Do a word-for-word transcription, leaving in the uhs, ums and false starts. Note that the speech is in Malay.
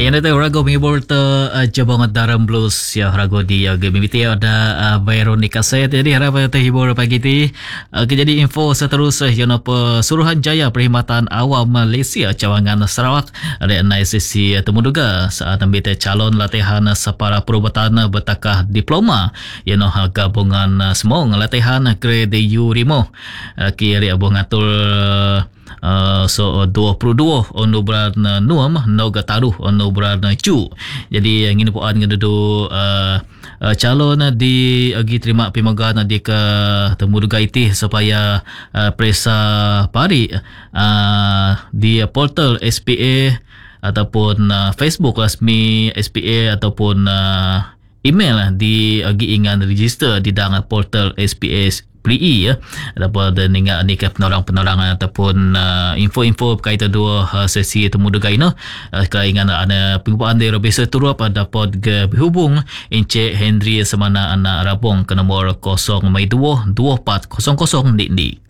Ayan ito, rago mibor to uh, jabang daram blues ya rago di uh, gemiti ada uh, Veronica Set. Jadi harap ito hibur pagi ti. Uh, jadi info seterusnya yang apa Suruhanjaya Perkhidmatan Awam Malaysia Cawangan Sarawak ada nai sesi temuduga saat ambil calon latihan separa perubatan bertakah diploma yang uh, gabungan uh, semua latihan grade U lima uh, kiri abu ngatur Uh, so dua puluh dua ono beran uh, nuam noga taruh ono beran uh, cu. Jadi yang ini puan ngedu uh, uh, calon uh, di agi terima pimagan uh, di ke temuduga iti supaya uh, presa pari uh, di portal S P A ataupun uh, Facebook resmi S P A ataupun uh, email uh, di agi ingan register di dalam portal S P A Pri ya ataupun ada ningat ni ke penolong-penolong ataupun uh, info-info berkaitan dua uh, sesi temuduga ini uh, kalau ingat ada pengupahan dari Robesa Turup dapat berhubung Encik Henry Semana anak Rabong ke nombor kosong dua dua empat kosong kosong di